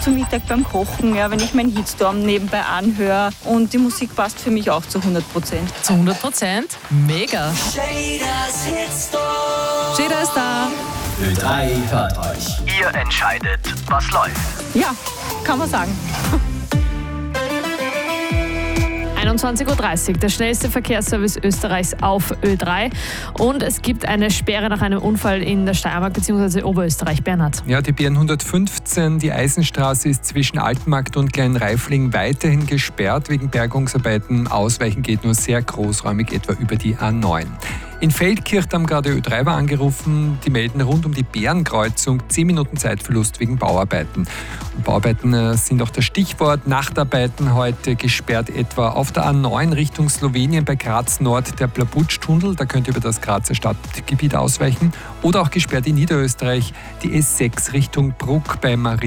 zum Mittag beim Kochen, ja, wenn ich meinen Hitstorm nebenbei anhöre. Und die Musik passt für mich auch zu 100%. Zu 100%? Mega. Jeder ist da. Ö3 hört euch. Ihr entscheidet, was läuft. Ja, kann man sagen. 21.30 Uhr, der schnellste Verkehrsservice Österreichs auf Ö3. Und es gibt eine Sperre nach einem Unfall in der Steiermark bzw. Oberösterreich. Bernhard. Ja, die BN 115, die Eisenstraße, ist zwischen Altenmarkt und Kleinreifling weiterhin gesperrt wegen Bergungsarbeiten. Ausweichen geht nur sehr großräumig, etwa über die A9. In Feldkirch am gerade Ö3 war angerufen, die melden rund um die Bärenkreuzung 10 Minuten Zeitverlust wegen Bauarbeiten. Und Bauarbeiten sind auch das Stichwort. Nachtarbeiten heute gesperrt, etwa auf der A9 Richtung Slowenien bei Graz Nord der Plabutsch-Tunnel. Da könnt ihr über das Grazer Stadtgebiet ausweichen. Oder auch gesperrt in Niederösterreich die S6 Richtung Bruck bei Marie.